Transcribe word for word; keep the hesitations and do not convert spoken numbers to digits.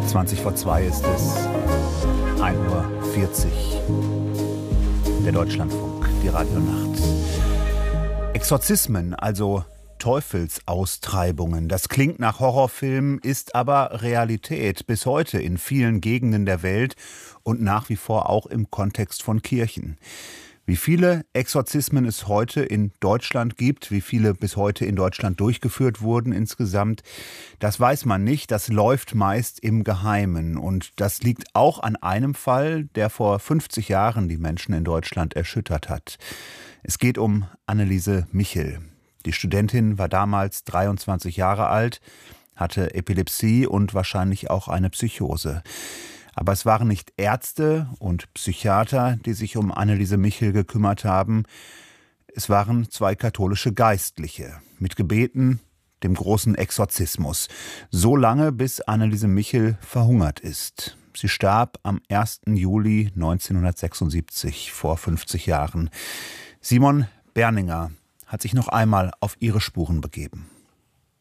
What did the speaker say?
zwanzig vor zwei ist es, ein Uhr vierzig. Der Deutschlandfunk, die Radionacht. Exorzismen, also Teufelsaustreibungen. Das klingt nach Horrorfilm, ist aber Realität bis heute in vielen Gegenden der Welt und nach wie vor auch im Kontext von Kirchen. Wie viele Exorzismen es heute in Deutschland gibt, wie viele bis heute in Deutschland durchgeführt wurden insgesamt, das weiß man nicht. Das läuft meist im Geheimen. Und das liegt auch an einem Fall, der vor fünfzig Jahren die Menschen in Deutschland erschüttert hat. Es geht um Anneliese Michel. Die Studentin war damals dreiundzwanzig Jahre alt, hatte Epilepsie und wahrscheinlich auch eine Psychose. Aber es waren nicht Ärzte und Psychiater, die sich um Anneliese Michel gekümmert haben. Es waren zwei katholische Geistliche mit Gebeten, dem großen Exorzismus. So lange, bis Anneliese Michel verhungert ist. Sie starb am ersten Juli neunzehnhundertsechsundsiebzig, vor fünfzig Jahren. Simon Berninger hat sich noch einmal auf ihre Spuren begeben.